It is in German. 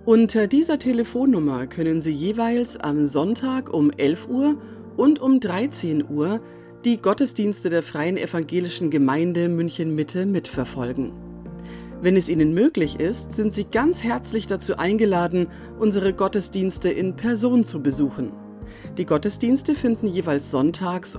Unter dieser Telefonnummer können Sie jeweils am Sonntag um 11 Uhr und um 13 Uhr die Gottesdienste der Freien Evangelischen Gemeinde München-Mitte mitverfolgen. Wenn es Ihnen möglich ist, sind Sie ganz herzlich dazu eingeladen, unsere Gottesdienste in Person zu besuchen. Die Gottesdienste finden jeweils sonntags